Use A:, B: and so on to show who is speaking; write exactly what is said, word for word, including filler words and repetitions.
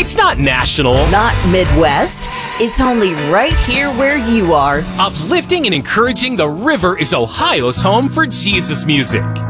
A: It's not national.
B: Not Midwest. It's only right here where you are.
A: Uplifting and encouraging, the River is Ohio's home for Jesus music.